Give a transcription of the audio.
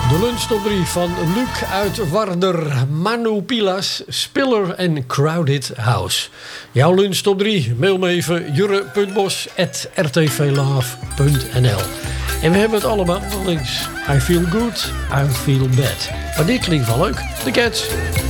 De lunch top 3 van Luc uit Warder, Manu Pilas, Spiller en Crowded House. Jouw lunch top 3, mail me even jurre.bos@rtvlove.nl. En we hebben het allemaal van links. I feel good, I feel bad. Maar dit klinkt wel leuk. The Cats.